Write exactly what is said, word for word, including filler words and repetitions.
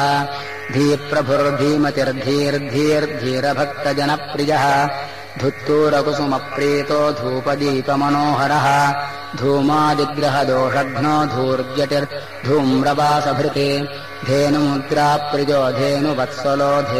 धीप्रभुर्धीमतिर्धीर्धीर्धीरभक्तजनप्रियः धुत्तूरकुसुमप्रीतो धूपदीपमनोहरः धूमादिग्रहदोषघ्नो धूर्जटिर्धूम्रवासभृते धेनुमुद्राप्रियो धेनुवत्सलो